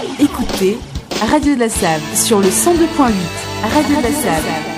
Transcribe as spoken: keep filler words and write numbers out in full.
Écoutez Radio de la Save sur le cent deux point huit. Radio de la Save.